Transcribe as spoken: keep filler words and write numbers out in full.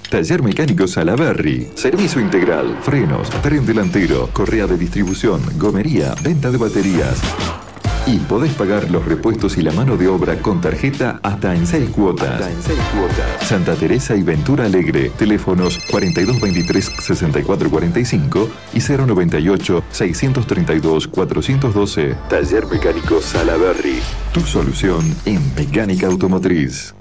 Taller Mecánico Salaberry. Servicio integral, frenos, tren delantero, correa de distribución, gomería, venta de baterías. Y podés pagar los repuestos y la mano de obra con tarjeta hasta en seis cuotas. Hasta en seis cuotas. Santa Teresa y Ventura Alegre. Teléfonos cuarenta y dos veintitrés sesenta y cuatro cuarenta y cinco y cero noventa y ocho seiscientos treinta y dos cuatrocientos doce. Taller Mecánico Salaberry. Tu solución en mecánica automotriz.